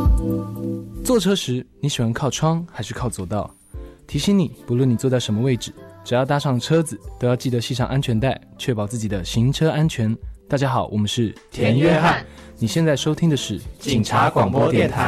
坐车时你喜欢靠窗还是靠左道？提醒你，不论你坐在什么位置，只要搭上车子都要记得系上安全带，确保自己的行车安全。大家好，我们是田约翰， 你现在收听的是警察广播电台。